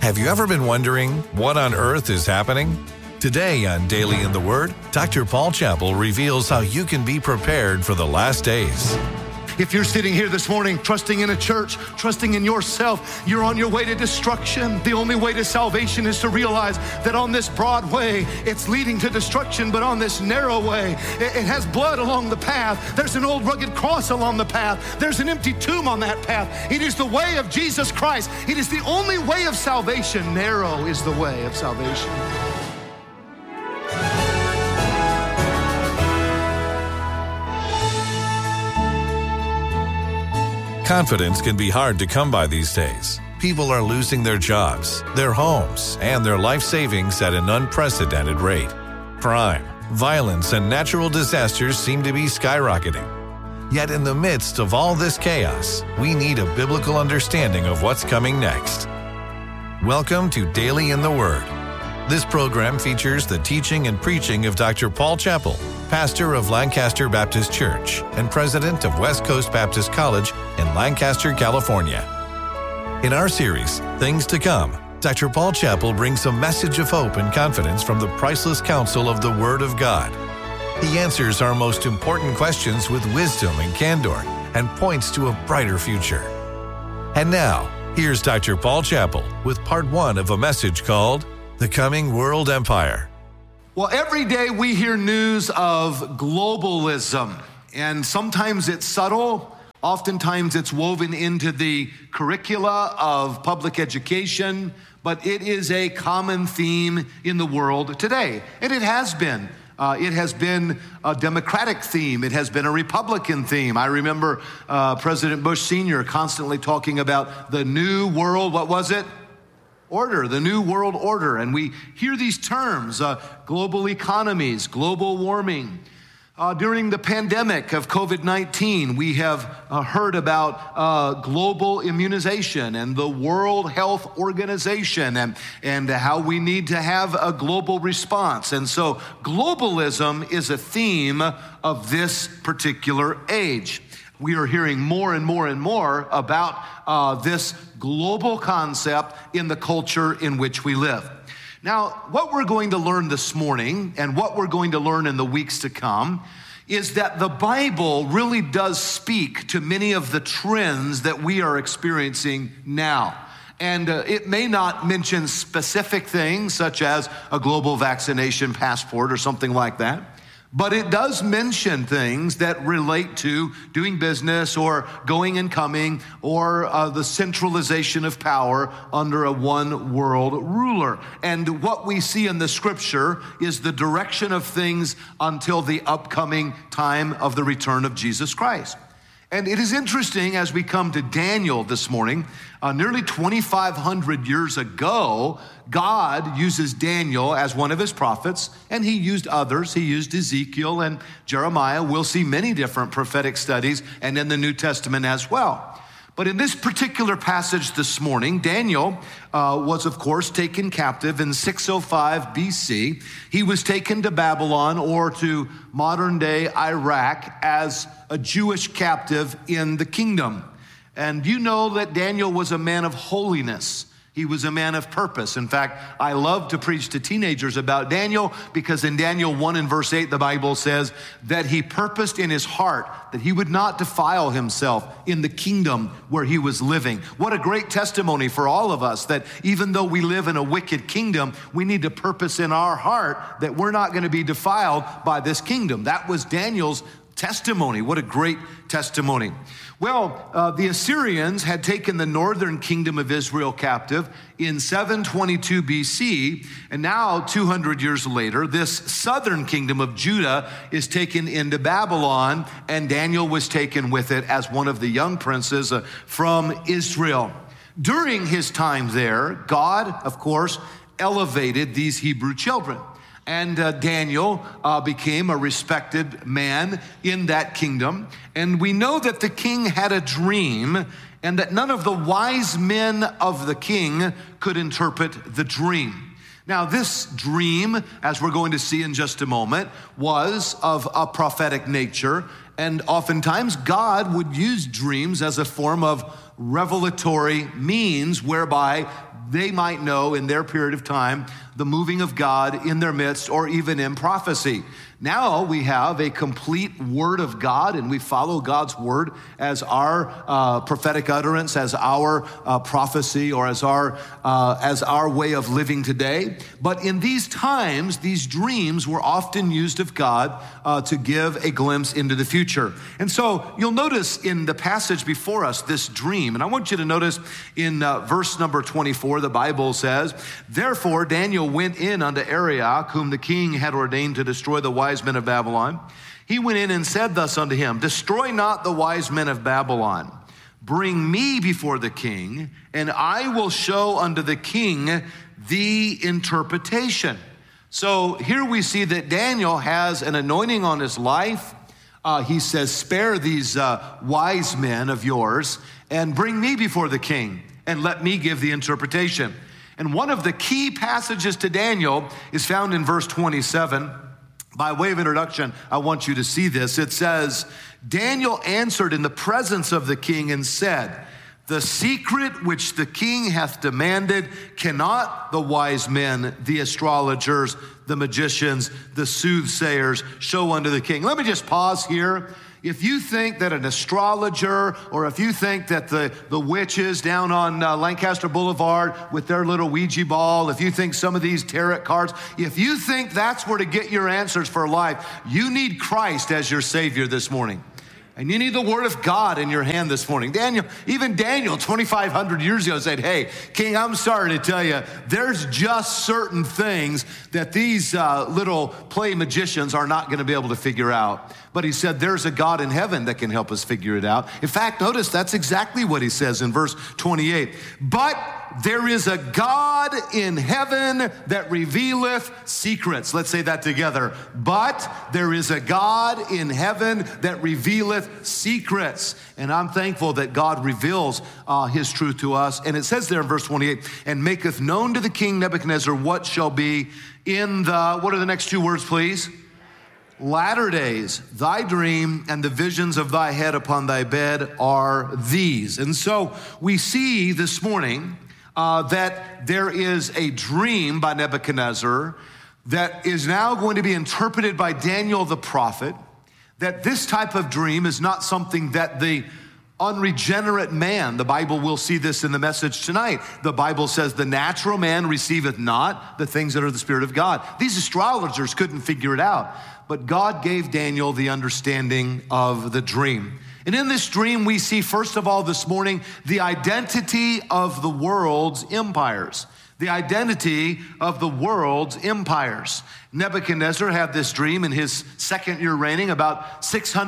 Have you ever been wondering what on earth is happening? Today on Daily in the Word, Dr. Paul Chappell reveals how you can be prepared for the last days. If you're sitting here this morning trusting in a church, trusting in yourself, you're on your way to destruction. The only way to salvation is to realize that on this broad way, it's leading to destruction, but on this narrow way, it has blood along the path. There's an old rugged cross along the path. There's an empty tomb on that path. It is the way of Jesus Christ. It is the only way of salvation. Narrow is the way of salvation. Confidence can be hard to come by these days. People are losing their jobs, their homes, and their life savings at an unprecedented rate. Crime, violence, and natural disasters seem to be skyrocketing. Yet in the midst of all this chaos, we need a biblical understanding of what's coming next. Welcome to Daily in the Word. This program features the teaching and preaching of Dr. Paul Chappell, pastor of Lancaster Baptist Church and president of West Coast Baptist College in Lancaster, California. In our series, Things to Come, Dr. Paul Chappell brings a message of hope and confidence from the priceless counsel of the Word of God. He answers our most important questions with wisdom and candor and points to a brighter future. And now, here's Dr. Paul Chappell with part one of a message called The Coming World Empire. Well, every day we hear news of globalism, and sometimes it's subtle, oftentimes it's woven into the curricula of public education, but it is a common theme in the world today, and it has been. It has been a Democratic theme. It has been a Republican theme. I remember President Bush Sr. constantly talking about the new world, what was it? Order, the new world order. And we hear these terms, global economies, global warming. During the pandemic of COVID-19, we have heard about global immunization and the World Health Organization and how we need to have a global response. And so globalism is a theme of this particular age. We are hearing more and more and more about this global concept in the culture in which we live. Now, what we're going to learn this morning and what we're going to learn in the weeks to come is that the Bible really does speak to many of the trends that we are experiencing now. And it may not mention specific things such as a global vaccination passport or something like that. But it does mention things that relate to doing business or going and coming or the centralization of power under a one world ruler. And what we see in the scripture is the direction of things until the upcoming time of the return of Jesus Christ. And it is interesting as we come to Daniel this morning, nearly 2,500 years ago, God uses Daniel as one of his prophets, and he used others. He used Ezekiel and Jeremiah. We'll see many different prophetic studies and in the New Testament as well. But in this particular passage this morning, Daniel was, of course, taken captive in 605 BC. He was taken to Babylon or to modern-day Iraq as a Jewish captive in the kingdom. And you know that Daniel was a man of holiness. He was a man of purpose. In fact, I love to preach to teenagers about Daniel because in Daniel 1 and verse 8, the Bible says that he purposed in his heart that he would not defile himself in the kingdom where he was living. What a great testimony for all of us that even though we live in a wicked kingdom, we need to purpose in our heart that we're not going to be defiled by this kingdom. That was Daniel's testimony. What a great testimony. Well, the Assyrians had taken the northern kingdom of Israel captive in 722 BC, and now 200 years later, this southern kingdom of Judah is taken into Babylon, and Daniel was taken with it as one of the young princes from Israel. During his time there, God, of course, elevated these Hebrew children. And Daniel became a respected man in that kingdom. And we know that the king had a dream and that none of the wise men of the king could interpret the dream. Now, this dream, as we're going to see in just a moment, was of a prophetic nature. And oftentimes God would use dreams as a form of revelatory means whereby they might know in their period of time the moving of God in their midst or even in prophecy. Now we have a complete word of God, and we follow God's word as our prophetic utterance, as our prophecy, or as our way of living today. But in these times, these dreams were often used of God to give a glimpse into the future. And so you'll notice in the passage before us this dream, and I want you to notice in verse number 24, the Bible says, "Therefore Daniel went in unto Arioch, whom the king had ordained to destroy the wise men of Babylon. He went in and said thus unto him, Destroy not the wise men of Babylon. Bring me before the king, and I will show unto the king the interpretation." So here we see that Daniel has an anointing on his life. He says, spare these wise men of yours and bring me before the king and let me give the interpretation. And one of the key passages to Daniel is found in verse 27. By way of introduction, I want you to see this. It says, "Daniel answered in the presence of the king and said, The secret which the king hath demanded cannot the wise men, the astrologers, the magicians, the soothsayers show unto the king." Let me just pause here. If you think that an astrologer, or if you think that the witches down on Lancaster Boulevard with their little Ouija ball, if you think some of these tarot cards, if you think that's where to get your answers for life, you need Christ as your Savior this morning. And you need the word of God in your hand this morning. Even Daniel, 2,500 years ago said, "Hey, King, I'm sorry to tell you, there's just certain things that these little play magicians are not going to be able to figure out." But he said, there's a God in heaven that can help us figure it out. In fact, notice that's exactly what he says in verse 28. "But there is a God in heaven that revealeth secrets." Let's say that together. But there is a God in heaven that revealeth secrets. And I'm thankful that God reveals his truth to us. And it says there in verse 28, "And maketh known to the king Nebuchadnezzar what shall be in the," what are the next two words, please? "Latter days. Thy dream and the visions of thy head upon thy bed are these." And so we see this morning that there is a dream by Nebuchadnezzar that is now going to be interpreted by Daniel the prophet, that this type of dream is not something that the unregenerate man, the Bible will see this in the message tonight. The Bible says the natural man receiveth not the things that are the Spirit of God. These astrologers couldn't figure it out, but God gave Daniel the understanding of the dream. And in this dream, we see, first of all, this morning, the identity of the world's empires. The identity of the world's empires. Nebuchadnezzar had this dream in his second year reigning, about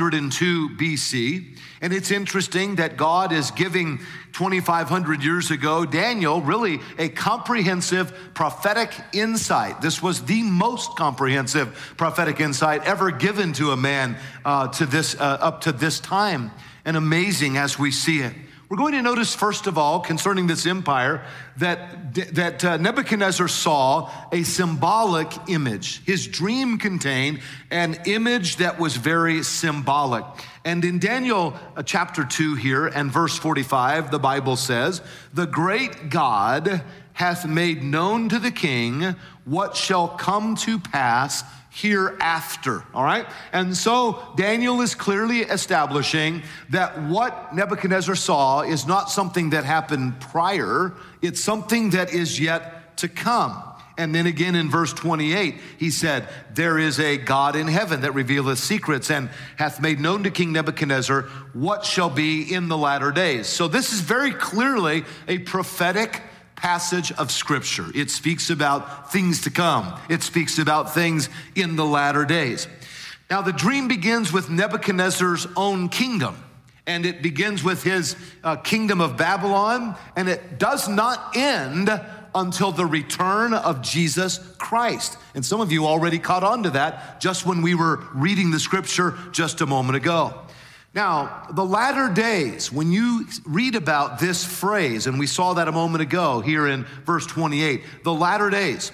602 BC. And it's interesting that God is giving 2,500 years ago, Daniel, really a comprehensive prophetic insight. This was the most comprehensive prophetic insight ever given to a man up to this time. And amazing as we see it. We're going to notice, first of all, concerning this empire, that Nebuchadnezzar saw a symbolic image. His dream contained an image that was very symbolic. And in Daniel chapter 2 here and verse 45, the Bible says, "The great God hath made known to the king what shall come to pass hereafter." All right? And so Daniel is clearly establishing that what Nebuchadnezzar saw is not something that happened prior, it's something that is yet to come. And then again in verse 28, he said, "There is a God in heaven that revealeth secrets and hath made known to King Nebuchadnezzar what shall be in the latter days." So this is very clearly a prophetic passage of Scripture. It speaks about things to come. It speaks about things in the latter days. Now, the dream begins with Nebuchadnezzar's own kingdom, and it begins with his kingdom of Babylon, and it does not end until the return of Jesus Christ. And some of you already caught on to that just when we were reading the Scripture just a moment ago. Now, the latter days, when you read about this phrase, and we saw that a moment ago here in verse 28, the latter days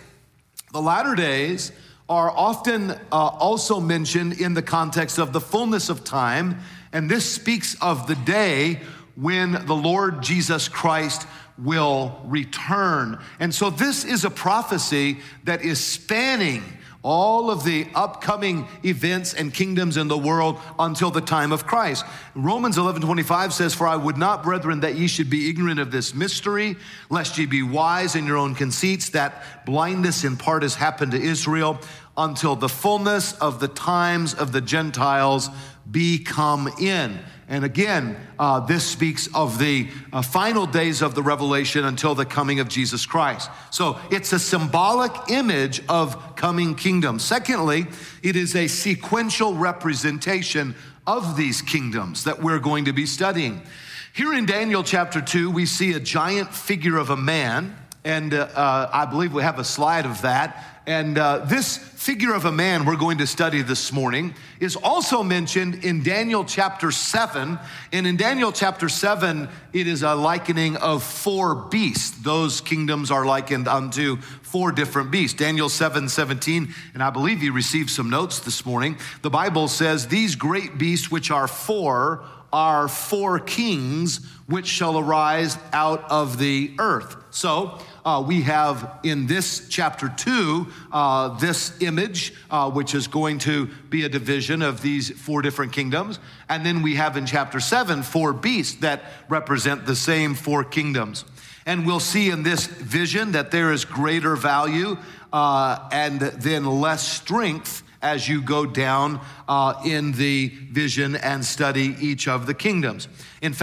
are often also mentioned in the context of the fullness of time, and this speaks of the day when the Lord Jesus Christ will return. And so this is a prophecy that is spanning all of the upcoming events and kingdoms in the world until the time of Christ. Romans 11:25 says, "For I would not, brethren, that ye should be ignorant of this mystery, lest ye be wise in your own conceits, that blindness in part has happened to Israel, until the fullness of the times of the Gentiles be come in." And again, this speaks of the final days of the revelation until the coming of Jesus Christ. So it's a symbolic image of coming kingdom. Secondly, it is a sequential representation of these kingdoms that we're going to be studying. Here in Daniel chapter 2, we see a giant figure of a man, and I believe we have a slide of that. And this figure of a man we're going to study this morning is also mentioned in Daniel chapter 7. And in Daniel chapter 7, it is a likening of 4 beasts. Those kingdoms are likened unto 4 different beasts. Daniel 7:17, and I believe you received some notes this morning. The Bible says, "These great beasts which are 4 are 4 kings which shall arise out of the earth." So we have in this chapter 2, this image, which is going to be a division of these 4 different kingdoms. And then we have in chapter 7, 4 beasts that represent the same 4 kingdoms. And we'll see in this vision that there is greater value and then less strength as you go down in the vision and study each of the kingdoms. In fact,